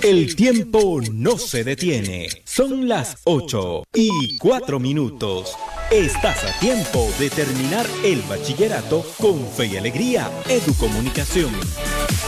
El tiempo no se detiene. Son las 8:04. Estás a tiempo de terminar el bachillerato con fe y alegría. Educomunicación.